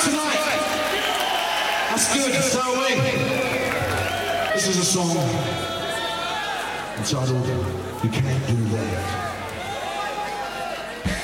tonight. That's good, so are we. This is a song entitled You Can't Do That.